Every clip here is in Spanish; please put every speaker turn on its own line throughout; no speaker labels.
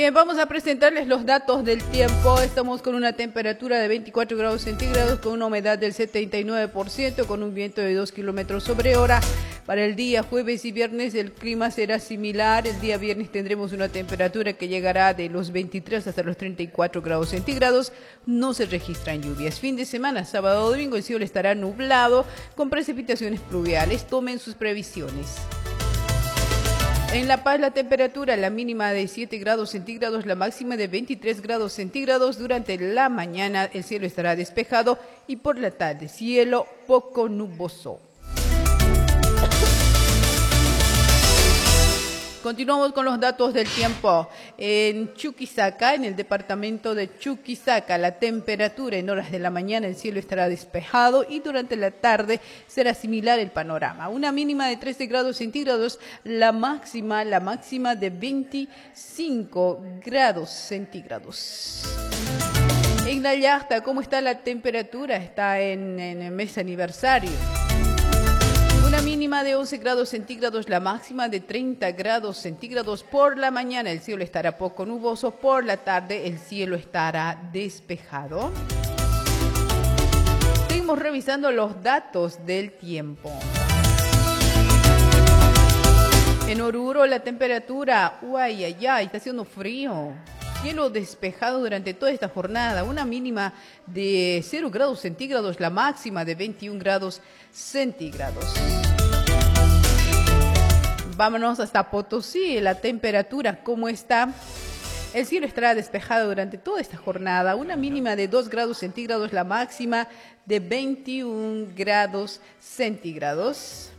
Bien, vamos a presentarles los datos del tiempo. Estamos con una temperatura de 24 grados centígrados, con una humedad del 79%, con un viento de 2 kilómetros sobre hora. Para el día jueves y viernes el clima será similar. El día viernes tendremos una temperatura que llegará de los 23 hasta los 34 grados centígrados. No se registran lluvias. Fin de semana, sábado o domingo, el cielo estará nublado con precipitaciones pluviales. Tomen sus previsiones. En La Paz la temperatura, la mínima de 7 grados centígrados, la máxima de 23 grados centígrados. Durante la mañana el cielo estará despejado y por la tarde cielo poco nuboso. Continuamos con los datos del tiempo. En Chuquisaca, en el departamento de Chuquisaca, la temperatura en horas de la mañana el cielo estará despejado y durante la tarde será similar el panorama. Una mínima de 13 grados centígrados, la máxima de 25 grados centígrados. En La Yachta, ¿cómo está la temperatura? Está en el mes aniversario. Una mínima de 11 grados centígrados, la máxima de 30 grados centígrados. Por la mañana el cielo estará poco nuboso, por la tarde el cielo estará despejado. Seguimos revisando los datos del tiempo. En Oruro la temperatura, está haciendo frío. Cielo despejado durante toda esta jornada, una mínima de 0 grados centígrados, la máxima de 21 grados centígrados. Vámonos hasta Potosí, la temperatura, ¿cómo está? El cielo estará despejado durante toda esta jornada, una mínima de 2 grados centígrados, la máxima de 21 grados centígrados.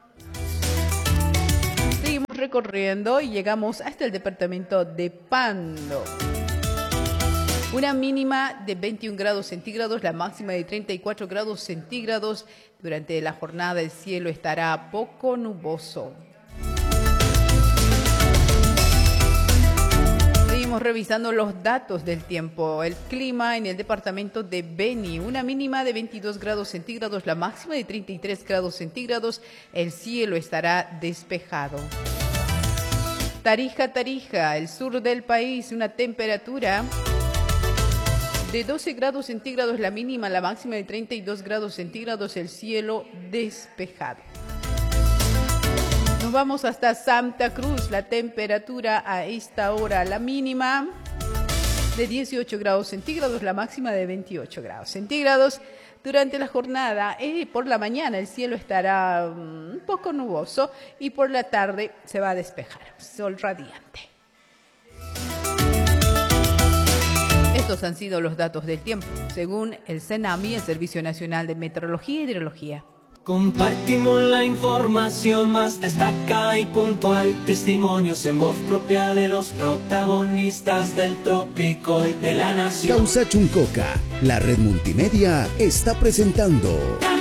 Seguimos recorriendo y llegamos hasta el departamento de Pando. Una mínima de 21 grados centígrados, la máxima de 34 grados centígrados. Durante la jornada el cielo estará poco nuboso. Seguimos revisando los datos del tiempo. El clima en el departamento de Beni, una mínima de 22 grados centígrados, la máxima de 33 grados centígrados. El cielo estará despejado. Tarija, el sur del país, una temperatura de 12 grados centígrados, la mínima, la máxima de 32 grados centígrados, el cielo despejado. Nos vamos hasta Santa Cruz, la temperatura a esta hora, la mínima de 18 grados centígrados, la máxima de 28 grados centígrados. Durante la jornada, por la mañana el cielo estará un poco nuboso y por la tarde se va a despejar, sol radiante. Estos han sido los datos del tiempo, según el CENAMI, el Servicio Nacional de Meteorología y Hidrología.
Compartimos la información más destacada y puntual, testimonios en voz propia de los protagonistas del trópico y de la nación.
Causa Chuncoca, la red multimedia, está presentando